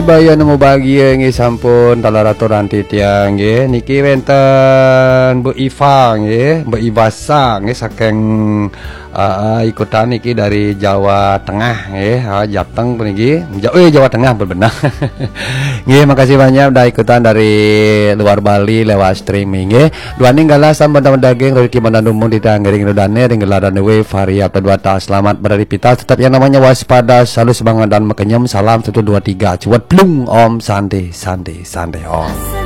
Baya nemu bahagia nggih sampun talaratur anti tiang nggih niki wenten Bu Iva nggih Bu Ibasa nggih saking ikutan niki dari Jawa Tengah nggih Jateng niki Jawa Tengah bebenah nggih makasih banyak udah ikutan dari luar Bali lewat streaming nggih duaning galah sampun daging rezeki mandanumun ditanggering rudane ringgeladan we variat dua ta selamat berpita tetap yang namanya waspada selalu semangat dan mekenyam salam 1 2 3 cuat plung om santai om